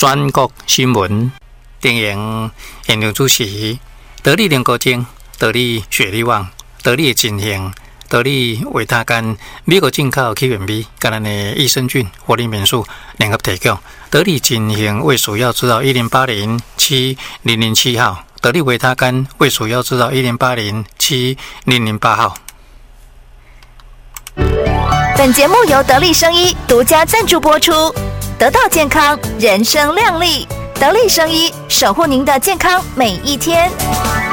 全国新闻电影现场主持，得力联合精，得力雪力旺，得力金型，得力维他干，美国进口起源米，跟咱的益生菌活力元素联合提供。得力金型为鼠药指导108070007号，得力维他干为鼠药指导108070008号。 本节目由得力生医独家赞助播出，得到健康，人生亮丽。得力生医，守护您的健康每一天。